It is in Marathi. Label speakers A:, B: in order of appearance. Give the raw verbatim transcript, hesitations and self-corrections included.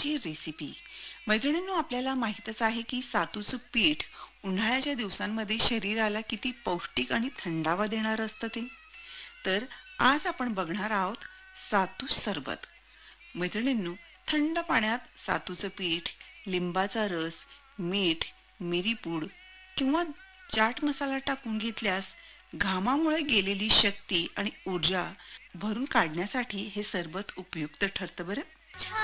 A: आजची रेसिपी. मैत्रिणींनो, आपल्याला माहीतच आहे की सातूचं पीठ उन्हाळ्याच्या दिवसांमध्ये शरीराला किती पौष्टिक आणि थंडावा देणारं असतं ते. तर आज आपण बघणार आहोत सातू सरबत. मैत्रिणींनो, थंड पाण्यात सातूचं पीठ, लिंबाचा रस, मीठ, मिरीपूड किंवा चाट मसाला टाकून घेतल्यास घामामुळे गेलेली शक्ती आणि ऊर्जा भरून काढण्यासाठी हे सरबत उपयुक्त ठरतं बरं.